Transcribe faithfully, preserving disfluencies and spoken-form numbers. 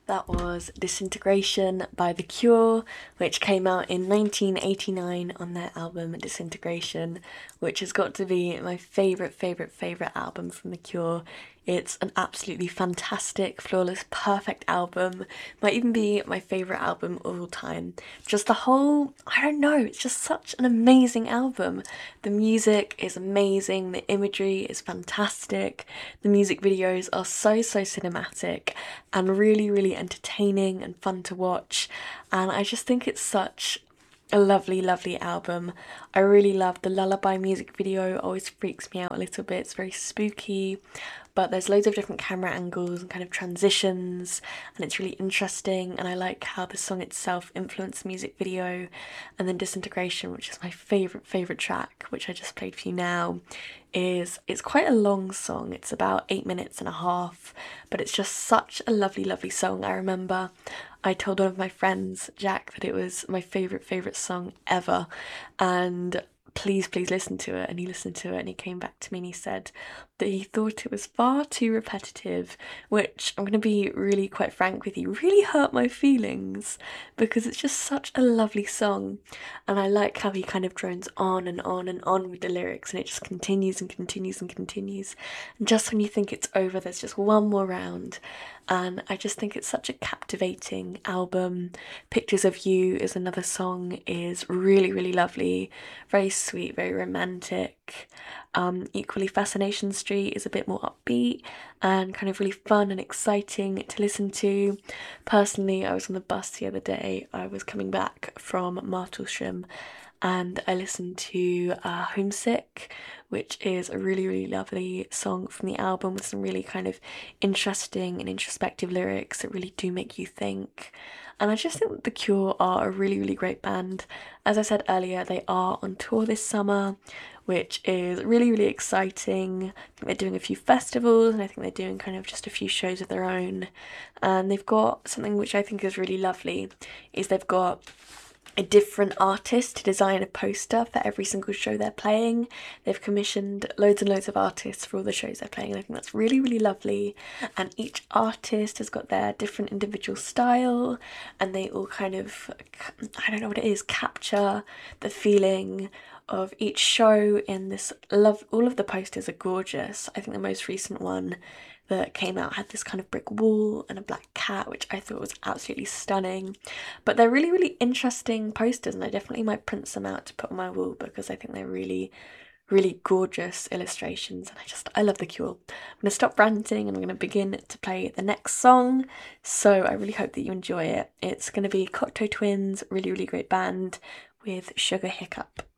That was Disintegration by The Cure, which came out in nineteen eighty-nine on their album Disintegration, which has got to be my favourite, favourite, favourite album from The Cure. It's an absolutely fantastic, flawless, perfect album. Might even be my favourite album of all time. Just the whole, I don't know, it's just such an amazing album. The music is amazing, the imagery is fantastic, the music videos are so, so cinematic and really, really entertaining and fun to watch. And I just think it's such a lovely, lovely album. I really love the Lullaby music video, it always freaks me out a little bit. It's very spooky, but there's loads of different camera angles and kind of transitions, and it's really interesting. And I like how the song itself influenced the music video. And then Disintegration, which is my favourite, favourite track, which I just played for you now, is it's quite a long song. It's about eight minutes and a half, but it's just such a lovely, lovely song. I remember I told one of my friends, Jack, that it was my favourite, favourite song ever, and please, please listen to it. And he listened to it and he came back to me and he said that he thought it was far too repetitive, which I'm going to be really quite frank with you, really hurt my feelings because it's just such a lovely song. And I like how he kind of drones on and on and on with the lyrics, and it just continues and continues and continues. And just when you think it's over, there's just one more round. And I just think it's such a captivating album. Pictures of You is another song, is really, really lovely, very sweet, very romantic. Um, equally, Fascination Street is a bit more upbeat and kind of really fun and exciting to listen to. Personally, I was on the bus the other day, I was coming back from Martlesham, and I listened to uh, Homesick, which is a really, really lovely song from the album with some really kind of interesting and introspective lyrics that really do make you think. And I just think that The Cure are a really, really great band. As I said earlier, they are on tour this summer, which is really, really exciting. I think they're doing a few festivals, and I think they're doing kind of just a few shows of their own. And they've got something which I think is really lovely, is they've got a different artist to design a poster for every single show they're playing. They've commissioned loads and loads of artists for all the shows they're playing, and I think that's really, really lovely. And each artist has got their different individual style, and they all kind of, I don't know what it is, capture the feeling of each show in this love. All of the posters are gorgeous. I think the most recent one that came out had this kind of brick wall and a black cat, which I thought was absolutely stunning. But they're really, really interesting posters, and I definitely might print some out to put on my wall because I think they're really, really gorgeous illustrations. And I just, I love The Cure. I'm going to stop ranting and I'm going to begin to play the next song. So I really hope that you enjoy it. It's going to be Cocteau Twins, really, really great band, with Sugar Hiccup.